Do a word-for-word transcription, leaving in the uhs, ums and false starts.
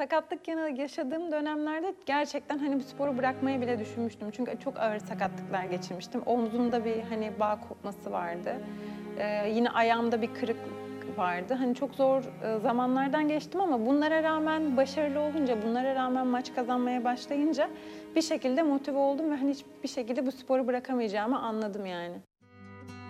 sakatlık yanı yaşadığım dönemlerde gerçekten hani bu sporu bırakmayı bile düşünmüştüm. Çünkü çok ağır sakatlıklar geçirmiştim. Omzumda bir hani bağ kopması vardı. Ee, yine ayağımda bir kırıklık vardı. Hani çok zor e, zamanlardan geçtim ama bunlara rağmen başarılı olunca, bunlara rağmen maç kazanmaya başlayınca bir şekilde motive oldum ve hani hiçbir şekilde bu sporu bırakamayacağımı anladım yani.